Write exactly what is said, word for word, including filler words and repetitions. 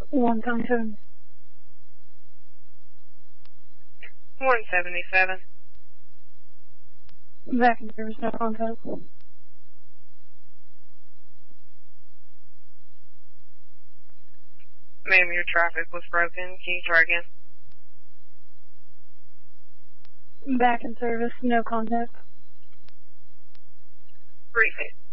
one seventy-seven. one seventy-seven. Back in service, no contact. Ma'am, your traffic was broken. Can you try again? Back in service, no contact. Repeat.